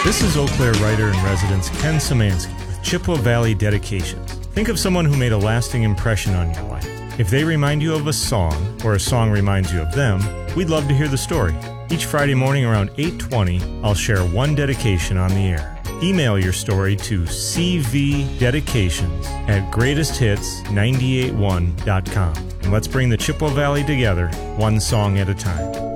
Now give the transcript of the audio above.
This is Eau Claire writer-in-residence Ken Szymanski with Chippewa Valley Dedications. Think of someone who made a lasting impression on your life. If they remind you of a song, or a song reminds you of them, we'd love to hear the story. Each Friday morning around 8:20, I'll share one dedication on the air. Email your story to cvdedications@greatesthits981.com. And let's bring the Chippewa Valley together, one song at a time.